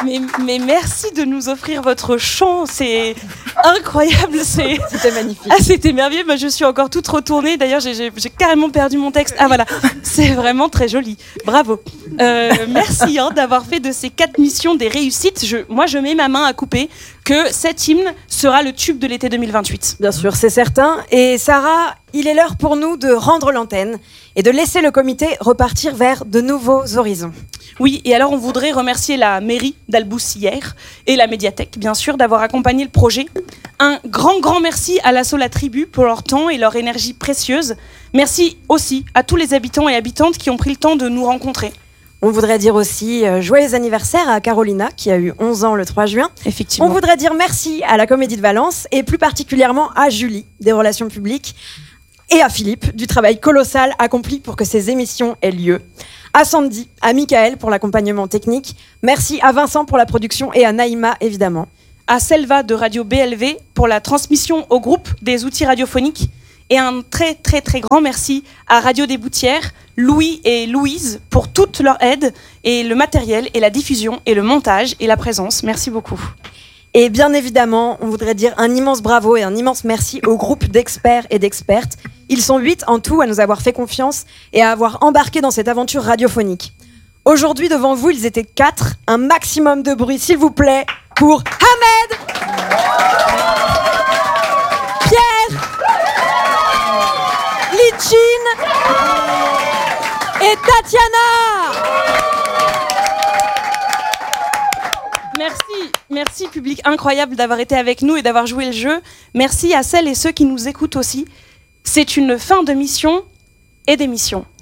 Mais merci de nous offrir votre chant, c'est incroyable. C'était magnifique. Ah, c'était merveilleux. Moi, je suis encore toute retournée. D'ailleurs, j'ai carrément perdu mon texte. Ah voilà, c'est vraiment très joli. Bravo. Merci d'avoir fait de ces 4 missions des réussites. Moi, je mets ma main à couper que cet hymne sera le tube de l'été 2028. Bien sûr, c'est certain. Et Sarah, il est l'heure pour nous de rendre l'antenne et de laisser le comité repartir vers de nouveaux horizons. Oui, et alors on voudrait remercier la mairie d'Alboussière et la médiathèque, bien sûr, d'avoir accompagné le projet. Un grand merci à l'asso La Tribu pour leur temps et leur énergie précieuse. Merci aussi à tous les habitants et habitantes qui ont pris le temps de nous rencontrer. On voudrait dire aussi joyeux anniversaire à Carolina, qui a eu 11 ans le 3 juin. Effectivement. On voudrait dire merci à la Comédie de Valence et plus particulièrement à Julie, des relations publiques, et à Philippe, du travail colossal accompli pour que ces émissions aient lieu. À Sandy, à Michael pour l'accompagnement technique. Merci à Vincent pour la production et à Naïma, évidemment. À Selva de Radio BLV pour la transmission au groupe des outils radiophoniques. Et un très grand merci à Radio des Boutières, Louis et Louise pour toute leur aide et le matériel et la diffusion et le montage et la présence. Merci beaucoup. Et bien évidemment, on voudrait dire un immense bravo et un immense merci au groupe d'experts et d'expertes. Ils sont 8 en tout à nous avoir fait confiance et à avoir embarqué dans cette aventure radiophonique. Aujourd'hui, devant vous, ils étaient 4. Un maximum de bruit, s'il vous plaît, pour Ahmed, Pierre, Litchine et Tatiana. Merci public incroyable d'avoir été avec nous et d'avoir joué le jeu. Merci à celles et ceux qui nous écoutent aussi. C'est une fin de mission et d'émission.